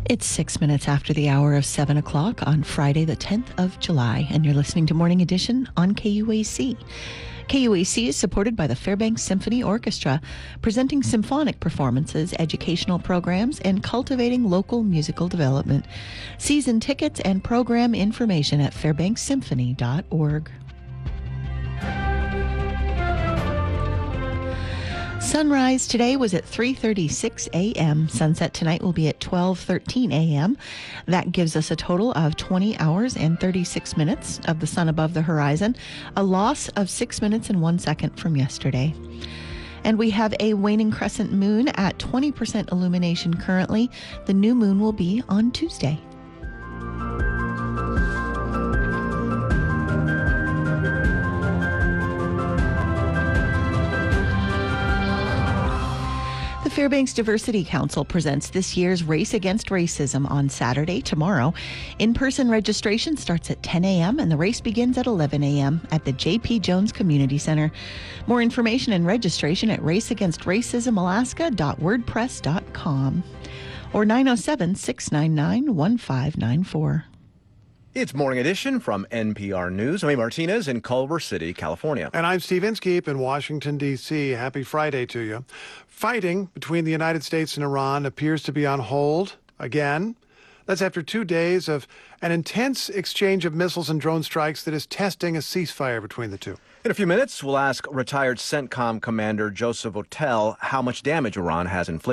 It's 6 minutes after the hour of 7 o'clock on Friday, the 10th of July, and you're listening to Morning Edition on KUAC. KUAC is supported by the Fairbanks Symphony Orchestra, presenting symphonic performances, educational programs, and cultivating local musical development. Season tickets and program information at fairbankssymphony.org. Sunrise today was at 3:36 a.m. Sunset tonight will be at 12:13 a.m. That gives us a total of 20 hours and 36 minutes of the sun above the horizon, a loss of 6 minutes and 1 second from yesterday. And we have a waning crescent moon at 20% illumination currently. The new moon will be on Tuesday. The Fairbanks Diversity Council presents this year's Race Against Racism on Saturday, tomorrow. In-person registration starts at 10 a.m. and the race begins at 11 a.m. at the J.P. Jones Community Center. More information and registration at raceagainstracismalaska.wordpress.com or 907-699-1594. It's Morning Edition from NPR News. I'm Martinez in Culver City, California. And I'm Steve Inskeep in Washington, D.C. Happy Friday to you. Fighting between the United States and Iran appears to be on hold again. That's after 2 days of an intense exchange of missiles and drone strikes that is testing a ceasefire between the two. In a few minutes, we'll ask retired CENTCOM Commander Joseph Otell how much damage Iran has inflicted